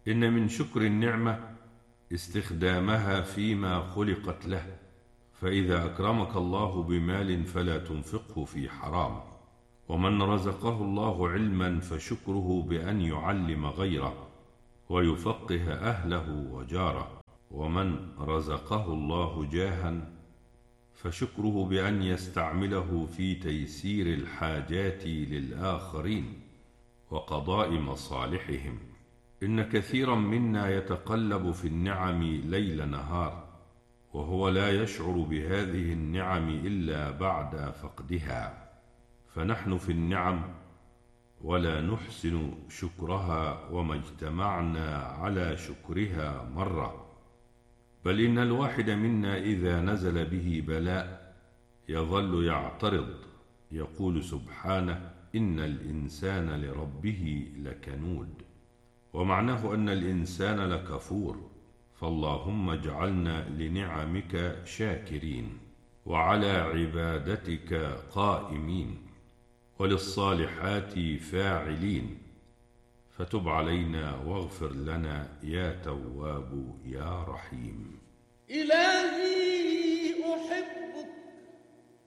إن من شكر النعمة استخدامها فيما خلقت له، فإذا أكرمك الله بمال فلا تنفقه في حرام. ومن رزقه الله علما فشكره بأن يعلم غيره ويفقه أهله وجاره. ومن رزقه الله جاها فشكره بأن يستعمله في تيسير الحاجات للآخرين وقضاء مصالحهم. إن كثيرا منا يتقلب في النعم ليل نهار، وهو لا يشعر بهذه النعم إلا بعد فقدها. فنحن في النعم ولا نحسن شكرها، وما اجتمعنا على شكرها مرة. بل إن الواحد منا إذا نزل به بلاء يظل يعترض، يقول سبحانه: إن الإنسان لربه لكنود. ومعناه أن الإنسان لكفور. فاللهم اجعلنا لنعمك شاكرين، وعلى عبادتك قائمين، وللصالحات فاعلين. فتب علينا واغفر لنا يا تواب يا رحيم. إلهي أحبك